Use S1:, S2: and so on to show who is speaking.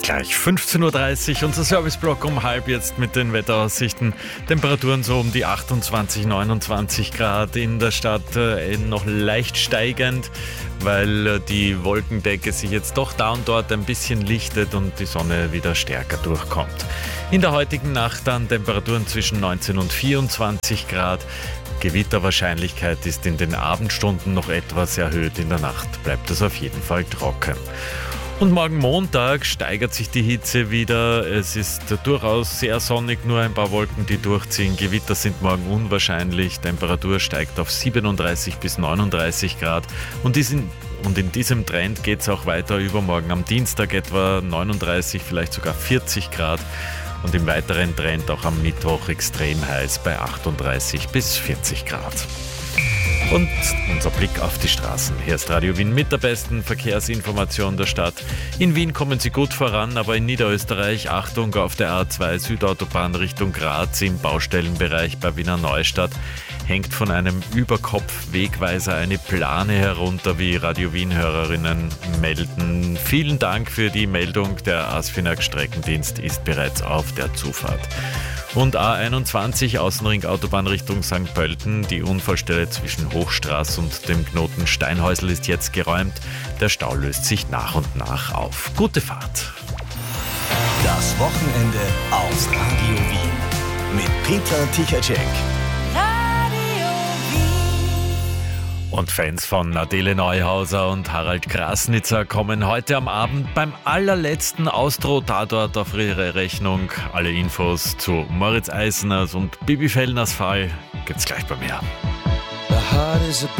S1: Gleich 15.30 Uhr, unser Serviceblock um halb jetzt mit den Wetteraussichten. Temperaturen so um die 28, 29 Grad in der Stadt, noch leicht steigend, weil die Wolkendecke sich jetzt doch da und dort ein bisschen lichtet und die Sonne wieder stärker durchkommt. In der heutigen Nacht dann Temperaturen zwischen 19 und 24 Grad. Gewitterwahrscheinlichkeit ist in den Abendstunden noch etwas erhöht. In der Nacht bleibt es auf jeden Fall trocken. Und morgen Montag steigert sich die Hitze wieder. Es ist durchaus sehr sonnig, nur ein paar Wolken, die durchziehen. Gewitter sind morgen unwahrscheinlich. Temperatur steigt auf 37 bis 39 Grad. Und in diesem Trend geht es auch weiter übermorgen am Dienstag etwa 39, vielleicht sogar 40 Grad. Und im weiteren Trend auch am Mittwoch extrem heiß bei 38 bis 40 Grad. Und unser Blick auf die Straßen. Hier ist Radio Wien mit der besten Verkehrsinformation der Stadt. In Wien kommen Sie gut voran, aber in Niederösterreich, Achtung, auf der A2 Südautobahn Richtung Graz im Baustellenbereich bei Wiener Neustadt hängt von einem Überkopf-Wegweiser eine Plane herunter, wie Radio Wien-Hörerinnen melden. Vielen Dank für die Meldung. Der ASFINAG-Streckendienst ist bereits auf der Zufahrt. Und A21 Außenring Autobahn Richtung St. Pölten. Die Unfallstelle zwischen Hochstraße und dem Knoten Steinhäusl ist jetzt geräumt. Der Stau löst sich nach und nach auf. Gute Fahrt.
S2: Das Wochenende auf Radio Wien mit Peter Tichacek.
S1: Und Fans von Adele Neuhauser und Harald Krasnitzer kommen heute am Abend beim allerletzten Austro-Tatort auf ihre Rechnung. Alle Infos zu Moritz Eisners und Bibi Fellners Fall gibt's gleich bei mir.